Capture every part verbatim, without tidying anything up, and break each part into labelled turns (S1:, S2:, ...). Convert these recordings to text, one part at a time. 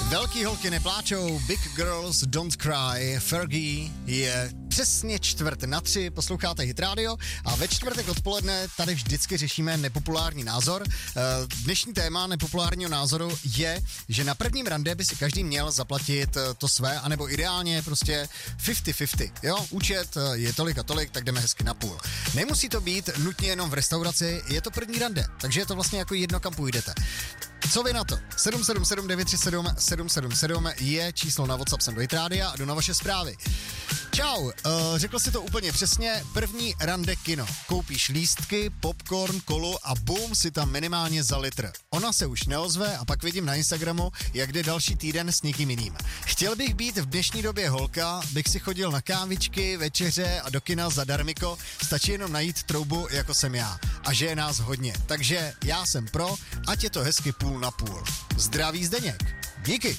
S1: Velký holky nepláčou, Big Girls Don't Cry, Fergie je přesně čtvrt na tři, posloucháte Hit Radio a ve čtvrtek odpoledne tady vždycky řešíme nepopulární názor. Dnešní téma nepopulárního názoru je, že na prvním rande by si každý měl zaplatit to své, anebo ideálně prostě padesát padesát, jo, účet je tolik a tolik, tak jdeme hezky na půl. Nemusí to být nutně jenom v restauraci, je to první rande, takže je to vlastně jako jedno, kam půjdete. Co vy na to? sedm sedm sedm devět tři sedm sedm sedm sedm je číslo na WhatsApp sem do Hit Rádia a jdu na vaše zprávy. Čau, uh, řekl si to úplně přesně, první rande kino. Koupíš lístky, popcorn, kolu a bum, si tam minimálně za litr. Ona se už neozve a pak vidím na Instagramu, jak jde další týden s někým jiným. Chtěl bych být v dnešní době holka, bych si chodil na kávičky, večeře a do kina zadarmiko, stačí jenom najít troubu, jako jsem já. A že je nás hodně, takže já jsem pro, ať je to hezky půl na půl. Zdraví Zdeněk. Díky.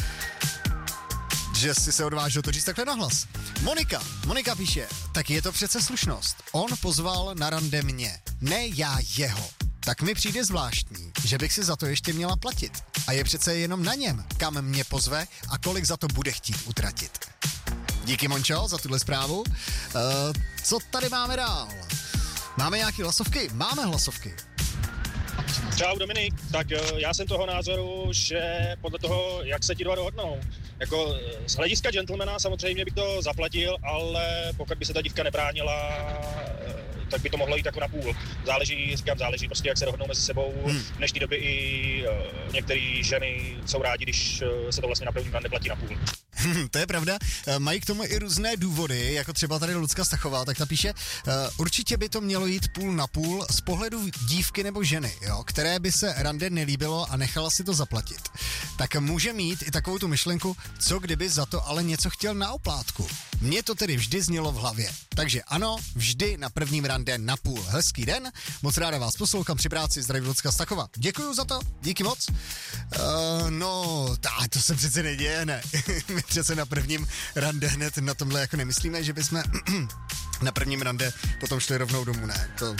S1: Že jsi se odvážil to říct takhle nahlas. Monika, Monika píše, tak je to přece slušnost. On pozval na rande mě, ne já jeho. Tak mi přijde zvláštní, že bych si za to ještě měla platit. A je přece jenom na něm, kam mě pozve a kolik za to bude chtít utratit. Díky, Mončo, za tuhle zprávu. Uh, co tady máme dál? Máme nějaké hlasovky? Máme hlasovky.
S2: Čau Dominik, tak já jsem toho názoru, že podle toho, jak se ti dva dohodnou. Jako z hlediska gentlemana samozřejmě bych to zaplatil, ale pokud by se ta dívka nebránila, tak by to mohlo jít jako na půl. Záleží, říkám, záleží prostě, jak se dohodnou mezi sebou. Hmm. V dnešní době i některé ženy jsou rádi, když se to vlastně na první rande platí na půl.
S1: Hmm, to je pravda. Mají k tomu i různé důvody, jako třeba tady Lucka Stachová, tak ta píše, uh, určitě by to mělo jít půl na půl z pohledu dívky nebo ženy, jo, které by se rande nelíbilo a nechala si to zaplatit. Tak může mít i takovou tu myšlenku, co kdyby za to ale něco chtěl na oplátku. Mně to tedy vždy znělo v hlavě. Takže ano, vždy na prvním rande na půl. Hezký den, moc ráda vás poslouchám při práci, zdraví Lucka Stachová. Děkuju za to, díky moc. Uh, no, tá, to se přece neděje, ne. My přece na prvním rande hned na tomhle jako nemyslíme, že bychom na prvním rande potom šli rovnou domů, ne. To...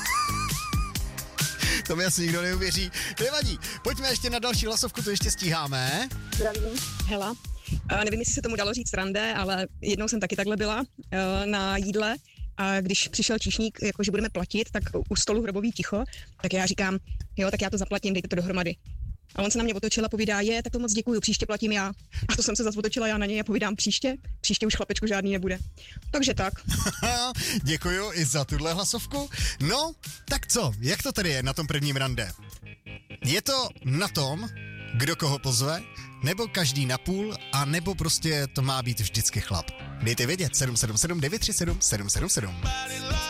S1: To mi asi nikdo neuvěří. Nevadí, pojďme ještě na další hlasovku, to ještě stíháme.
S3: Zdravím, Hela. Uh, nevím, jestli se tomu dalo říct rande, ale jednou jsem taky takhle byla uh, na jídle a když přišel číšník, jakože budeme platit, tak u stolu hrobový ticho, tak já říkám, jo, tak já to zaplatím, dejte to dohromady. A on se na mě otočil a povídá, je, tak to moc děkuju, příště platím já. A to jsem se zase otočila já na něj a povídám, příště, příště už chlapečku žádný nebude. Takže tak.
S1: Děkuju i za tuhle hlasovku. No, tak co, jak to tady je na tom prvním rande? Je to na tom, kdo koho pozve, nebo každý na půl, a nebo prostě to má být vždycky chlap. Dejte vědět, sedm sedm sedm devět tři sedm sedm sedm sedm.